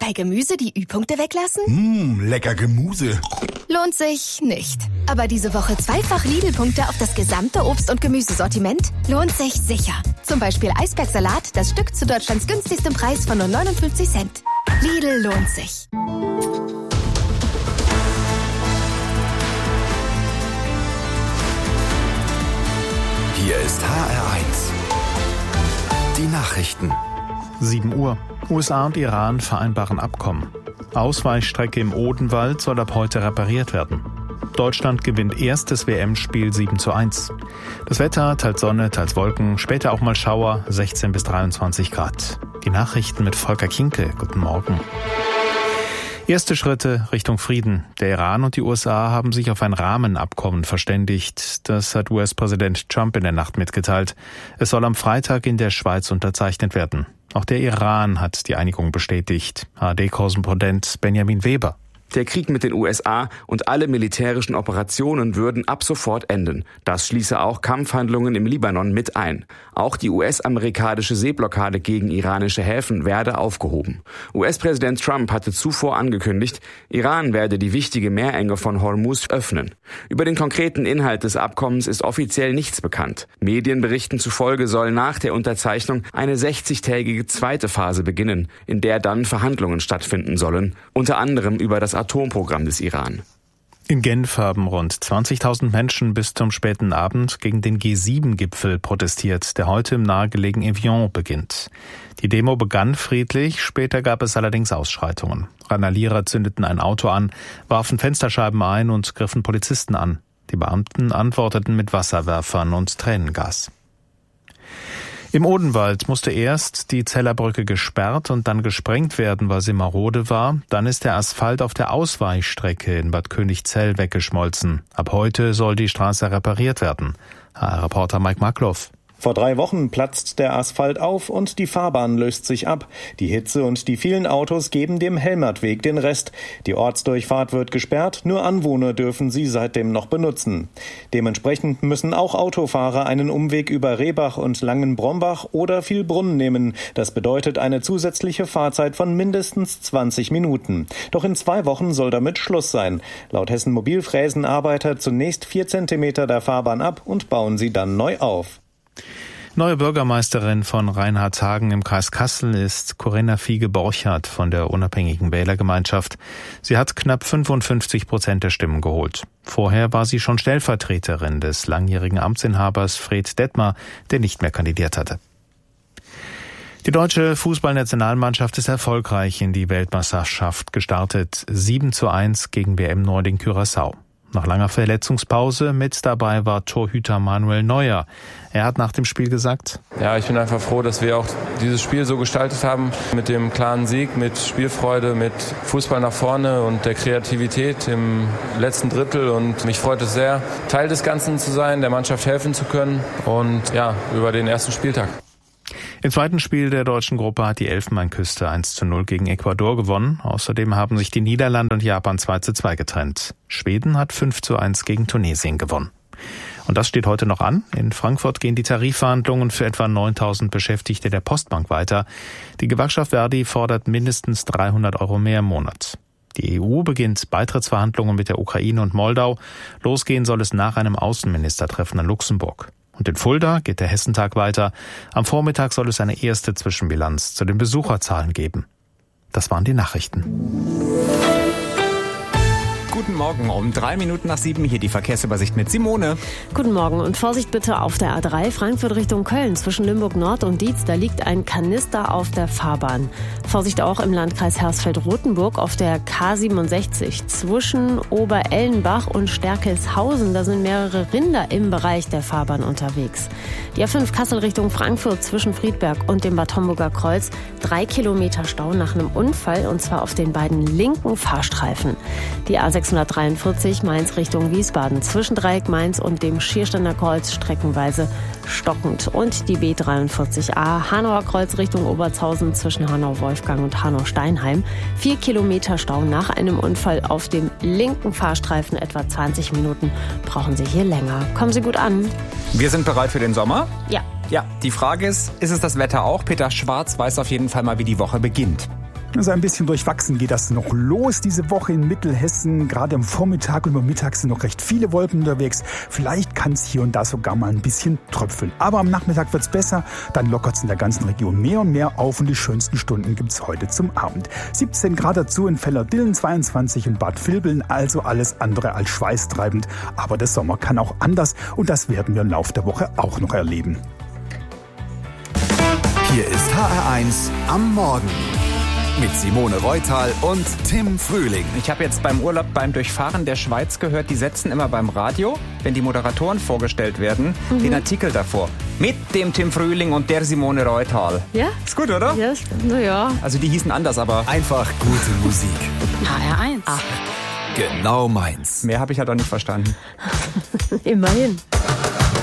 Bei Gemüse die Ü-Punkte weglassen? Lecker Gemüse. Lohnt sich nicht. Aber diese Woche zweifach Lidl-Punkte auf das gesamte Obst- und Gemüsesortiment lohnt sich sicher. Zum Beispiel Eisbergsalat, das Stück zu Deutschlands günstigstem Preis von nur 59 Cent. Lidl lohnt sich. Hier ist HR1. Die Nachrichten. 7 Uhr. USA und Iran vereinbaren Abkommen. Ausweichstrecke im Odenwald soll ab heute repariert werden. Deutschland gewinnt erstes WM-Spiel 7:1. Das Wetter, teils Sonne, teils Wolken, später auch mal Schauer, 16 bis 23 Grad. Die Nachrichten mit Volker Kinke. Guten Morgen. Erste Schritte Richtung Frieden. Der Iran und die USA haben sich auf ein Rahmenabkommen verständigt. Das hat US-Präsident Trump in der Nacht mitgeteilt. Es soll am Freitag in der Schweiz unterzeichnet werden. Auch der Iran hat die Einigung bestätigt. ARD-Korrespondent Benjamin Weber. Der Krieg mit den USA und alle militärischen Operationen würden ab sofort enden. Das schließe auch Kampfhandlungen im Libanon mit ein. Auch die US-amerikanische Seeblockade gegen iranische Häfen werde aufgehoben. US-Präsident Trump hatte zuvor angekündigt, Iran werde die wichtige Meerenge von Hormuz öffnen. Über den konkreten Inhalt des Abkommens ist offiziell nichts bekannt. Medienberichten zufolge soll nach der Unterzeichnung eine 60-tägige zweite Phase beginnen, in der dann Verhandlungen stattfinden sollen, unter anderem über das Atomprogramm des Iran. In Genf haben rund 20.000 Menschen bis zum späten Abend gegen den G7-Gipfel protestiert, der heute im nahegelegenen Evian beginnt. Die Demo begann friedlich, später gab es allerdings Ausschreitungen. Randalierer zündeten ein Auto an, warfen Fensterscheiben ein und griffen Polizisten an. Die Beamten antworteten mit Wasserwerfern und Tränengas. Im Odenwald musste erst die Zellerbrücke gesperrt und dann gesprengt werden, weil sie marode war. Dann ist der Asphalt auf der Ausweichstrecke in Bad Königzell weggeschmolzen. Ab heute soll die Straße repariert werden. HR-Reporter Mike Markloff. Vor 3 Wochen platzt der Asphalt auf und die Fahrbahn löst sich ab. Die Hitze und die vielen Autos geben dem Helmertweg den Rest. Die Ortsdurchfahrt wird gesperrt, nur Anwohner dürfen sie seitdem noch benutzen. Dementsprechend müssen auch Autofahrer einen Umweg über Rehbach und Langenbrombach oder Vielbrunn nehmen. Das bedeutet eine zusätzliche Fahrzeit von mindestens 20 Minuten. Doch in 2 Wochen soll damit Schluss sein. Laut Hessen Mobil fräsen Arbeiter zunächst 4 Zentimeter der Fahrbahn ab und bauen sie dann neu auf. Neue Bürgermeisterin von Reinhardshagen im Kreis Kassel ist Corinna Fiege-Borchardt von der Unabhängigen Wählergemeinschaft. Sie hat knapp 55% der Stimmen geholt. Vorher war sie schon Stellvertreterin des langjährigen Amtsinhabers Fred Detmar, der nicht mehr kandidiert hatte. Die deutsche Fußballnationalmannschaft ist erfolgreich in die Weltmeisterschaft gestartet. 7:1 gegen WM-Neuling Curaçao. Nach langer Verletzungspause mit dabei war Torhüter Manuel Neuer. Er hat nach dem Spiel gesagt: Ja, ich bin einfach froh, dass wir auch dieses Spiel so gestaltet haben, mit dem klaren Sieg, mit Spielfreude, mit Fußball nach vorne und der Kreativität im letzten Drittel. Und mich freut es sehr, Teil des Ganzen zu sein, der Mannschaft helfen zu können und ja, über den ersten Spieltag. Im zweiten Spiel der deutschen Gruppe hat die Elfenbeinküste 1:0 gegen Ecuador gewonnen. Außerdem haben sich die Niederlande und Japan 2:2 getrennt. Schweden hat 5:1 gegen Tunesien gewonnen. Und das steht heute noch an. In Frankfurt gehen die Tarifverhandlungen für etwa 9.000 Beschäftigte der Postbank weiter. Die Gewerkschaft Verdi fordert mindestens 300 € mehr im Monat. Die EU beginnt Beitrittsverhandlungen mit der Ukraine und Moldau. Losgehen soll es nach einem Außenministertreffen in Luxemburg. Und in Fulda geht der Hessentag weiter. Am Vormittag soll es eine erste Zwischenbilanz zu den Besucherzahlen geben. Das waren die Nachrichten. Guten Morgen, um 7:03 hier die Verkehrsübersicht mit Simone. Guten Morgen und Vorsicht bitte auf der A3 Frankfurt Richtung Köln zwischen Limburg Nord und Dietz. Da liegt ein Kanister auf der Fahrbahn. Vorsicht auch im Landkreis Hersfeld-Rotenburg auf der K67 zwischen Oberellenbach und Sterkelshausen. Da sind mehrere Rinder im Bereich der Fahrbahn unterwegs. Die A5 Kassel Richtung Frankfurt zwischen Friedberg und dem Bad Homburger Kreuz. 3 Kilometer Stau nach einem Unfall und zwar auf den beiden linken Fahrstreifen. Die A643 Mainz Richtung Wiesbaden zwischen Dreieck Mainz und dem Schiersteiner Kreuz streckenweise stockend. Und die B43a Hanauer Kreuz Richtung Obertshausen zwischen Hanau-Wolfgang und Hanau-Steinheim. 4 Kilometer Stau nach einem Unfall auf dem linken Fahrstreifen. Etwa 20 Minuten brauchen Sie hier länger. Kommen Sie gut an. Wir sind bereit für den Sommer? Ja. Ja, die Frage ist es das Wetter auch? Peter Schwarz weiß auf jeden Fall mal, wie die Woche beginnt. Also ein bisschen durchwachsen geht das noch los diese Woche in Mittelhessen. Gerade am Vormittag und am Mittag sind noch recht viele Wolken unterwegs. Vielleicht kann es hier und da sogar mal ein bisschen tröpfeln. Aber am Nachmittag wird's besser. Dann lockert es in der ganzen Region mehr und mehr auf und die schönsten Stunden gibt's heute zum Abend. 17 Grad dazu in Vellerdillen, 22 in Bad Vilbel. Also alles andere als schweißtreibend. Aber der Sommer kann auch anders und das werden wir im Laufe der Woche auch noch erleben. Hier ist HR1 am Morgen. Mit Simone Reutal und Tim Frühling. Ich habe jetzt beim Urlaub beim Durchfahren der Schweiz gehört, die setzen immer beim Radio, wenn die Moderatoren vorgestellt werden, den Artikel davor. Mit dem Tim Frühling und der Simone Reutal. Ja? Ist gut, oder? Ja, naja. Also die hießen anders, aber Einfach gute Musik. HR1. Genau meins. mehr habe ich halt auch nicht verstanden. Immerhin.